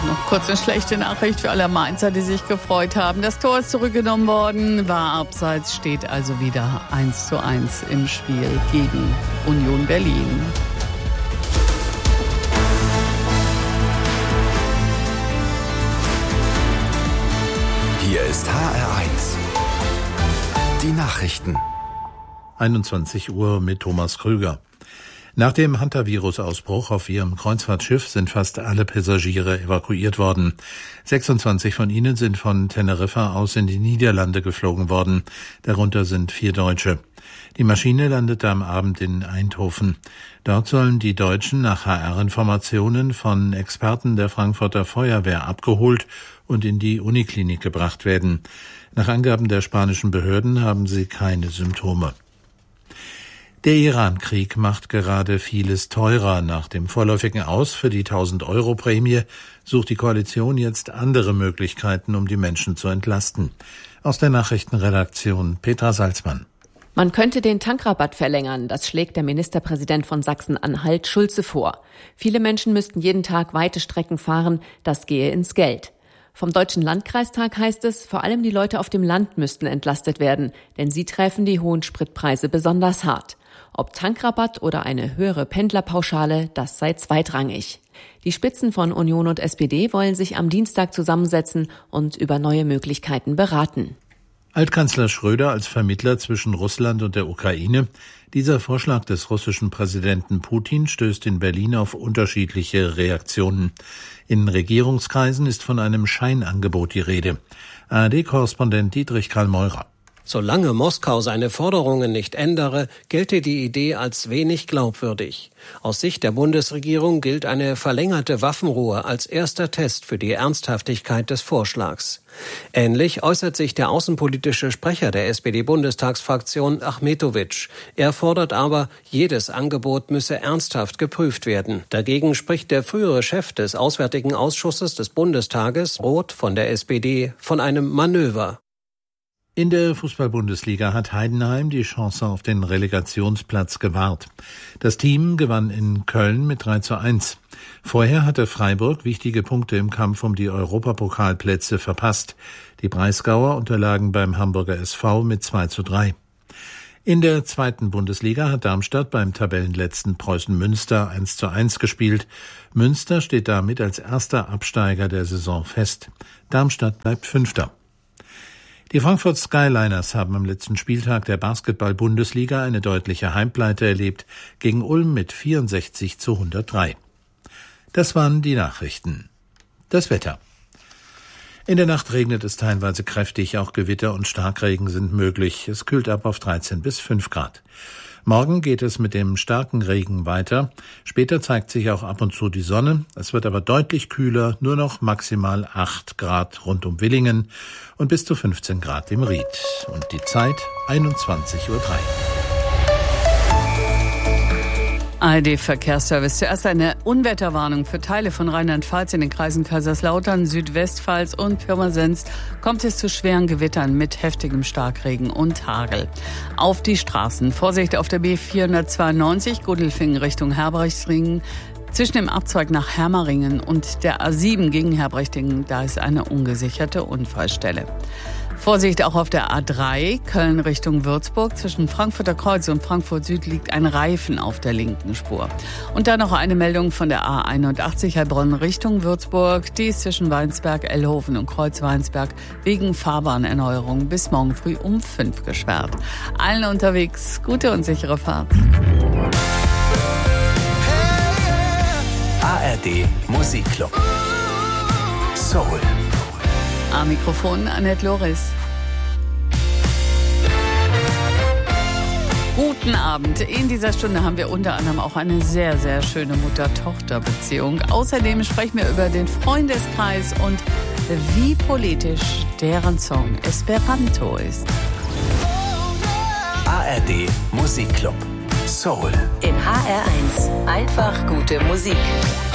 Noch kurz eine schlechte Nachricht für alle Mainzer, die sich gefreut haben. Das Tor ist zurückgenommen worden, war abseits, steht also wieder 1:1 im Spiel gegen Union Berlin. Hier ist HR1. Die Nachrichten. 21 Uhr mit Thomas Krüger. Nach dem Hantavirus-Ausbruch auf ihrem Kreuzfahrtschiff sind fast alle Passagiere evakuiert worden. 26 von ihnen sind von Teneriffa aus in die Niederlande geflogen worden. Darunter sind 4 Deutsche. Die Maschine landete am Abend in Eindhoven. Dort sollen die Deutschen nach HR-Informationen von Experten der Frankfurter Feuerwehr abgeholt und in die Uniklinik gebracht werden. Nach Angaben der spanischen Behörden haben sie keine Symptome. Der Iran-Krieg macht gerade vieles teurer. Nach dem vorläufigen Aus für die 1.000-Euro-Prämie sucht die Koalition jetzt andere Möglichkeiten, um die Menschen zu entlasten. Aus der Nachrichtenredaktion Petra Salzmann. Man könnte den Tankrabatt verlängern, das schlägt der Ministerpräsident von Sachsen-Anhalt Schulze vor. Viele Menschen müssten jeden Tag weite Strecken fahren, das gehe ins Geld. Vom Deutschen Landkreistag heißt es, vor allem die Leute auf dem Land müssten entlastet werden, denn sie treffen die hohen Spritpreise besonders hart. Ob Tankrabatt oder eine höhere Pendlerpauschale, das sei zweitrangig. Die Spitzen von Union und SPD wollen sich am Dienstag zusammensetzen und über neue Möglichkeiten beraten. Altkanzler Schröder als Vermittler zwischen Russland und der Ukraine. Dieser Vorschlag des russischen Präsidenten Putin stößt in Berlin auf unterschiedliche Reaktionen. In Regierungskreisen ist von einem Scheinangebot die Rede. ARD-Korrespondent Dietrich Karl Meurer. Solange Moskau seine Forderungen nicht ändere, gelte die Idee als wenig glaubwürdig. Aus Sicht der Bundesregierung gilt eine verlängerte Waffenruhe als erster Test für die Ernsthaftigkeit des Vorschlags. Ähnlich äußert sich der außenpolitische Sprecher der SPD-Bundestagsfraktion Achmetovic. Er fordert aber, jedes Angebot müsse ernsthaft geprüft werden. Dagegen spricht der frühere Chef des Auswärtigen Ausschusses des Bundestages, Roth von der SPD, von einem Manöver. In der Fußball-Bundesliga hat Heidenheim die Chance auf den Relegationsplatz gewahrt. Das Team gewann in Köln mit 3:1. Vorher hatte Freiburg wichtige Punkte im Kampf um die Europapokalplätze verpasst. Die Breisgauer unterlagen beim Hamburger SV mit 2:3. In der zweiten Bundesliga hat Darmstadt beim Tabellenletzten Preußen Münster 1:1 gespielt. Münster steht damit als erster Absteiger der Saison fest. Darmstadt bleibt Fünfter. Die Frankfurt Skyliners haben am letzten Spieltag der Basketball-Bundesliga eine deutliche Heimpleite erlebt gegen Ulm mit 64:103. Das waren die Nachrichten. Das Wetter. In der Nacht regnet es teilweise kräftig, auch Gewitter und Starkregen sind möglich. Es kühlt ab auf 13 bis 5 Grad. Morgen geht es mit dem starken Regen weiter. Später zeigt sich auch ab und zu die Sonne. Es wird aber deutlich kühler, nur noch maximal 8 Grad rund um Willingen und bis zu 15 Grad im Ried. Und die Zeit 21:03 Uhr. ARD-Verkehrsservice. Zuerst eine Unwetterwarnung für Teile von Rheinland-Pfalz. In den Kreisen Kaiserslautern, Südwestpfalz und Pirmasens kommt es zu schweren Gewittern mit heftigem Starkregen und Hagel. Auf die Straßen. Vorsicht auf der B492, Gudelfingen Richtung Herbrechtsringen. Zwischen dem Abzweig nach Hermeringen und der A7 gegen Herbrechtingen, da ist eine ungesicherte Unfallstelle. Vorsicht auch auf der A3, Köln Richtung Würzburg. Zwischen Frankfurter Kreuz und Frankfurt Süd liegt ein Reifen auf der linken Spur. Und dann noch eine Meldung von der A81 Heilbronn Richtung Würzburg. Die ist zwischen Weinsberg, Ellhofen und Kreuz-Weinsberg wegen Fahrbahnerneuerung bis morgen früh um 5 gesperrt. Allen unterwegs gute und sichere Fahrt. ARD Musikclub. Soul. Am Mikrofon Annette Loris. Guten Abend. In dieser Stunde haben wir unter anderem auch eine sehr, sehr schöne Mutter-Tochter-Beziehung. Außerdem sprechen wir über den Freundeskreis und wie politisch deren Song Esperanto ist. ARD Musikclub. Soul. In HR1. Einfach gute Musik.